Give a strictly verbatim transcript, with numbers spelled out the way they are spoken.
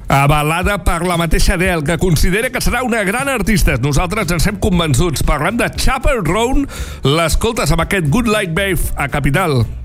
avalada per la mateixa Adele, que considera que serà una gran artista. Nosaltres ens hem convençuts. Parlem de Chappell Roan. L'escoltes amb aquest Good Like Babe a Capital.